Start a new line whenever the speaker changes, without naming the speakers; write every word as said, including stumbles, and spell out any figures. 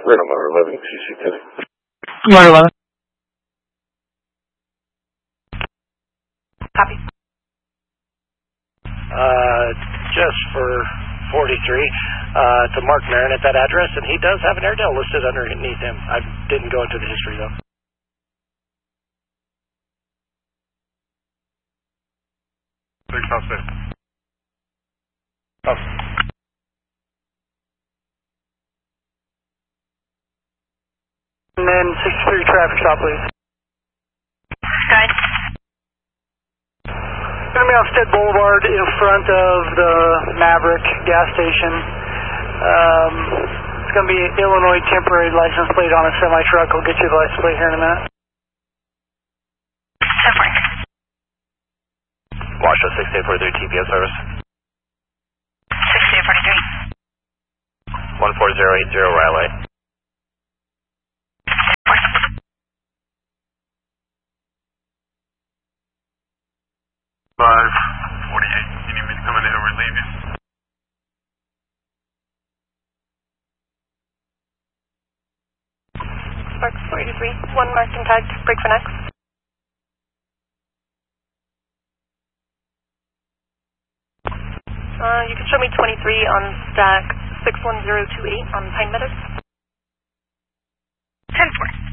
We're on eleven, C C ten.
Mark eleven.
Copy.
Uh, just for forty-three, uh, to Mark Marin at that address, and he does have an Airedale listed underneath him. I didn't go into the history, though.
Six, I'll say.
Oh.
And then sixty-three traffic stop, please.
Good.
Going to be on Stead Boulevard in front of the Maverick gas station. Um, it's going to be Illinois temporary license plate on a semi-truck. I'll get you the license plate here in a minute.
ten four.
Washoe sixty-eight forty-three T P S service.
sixty-eight forty-three.
one four zero eight zero Raleigh.
five forty-eight. You need me to come in and relieve you?
Spark forty-three. One marked and tagged. Break for next. Uh, you can show me twenty-three on stack six one zero two eight on Pine Meadows. ten four.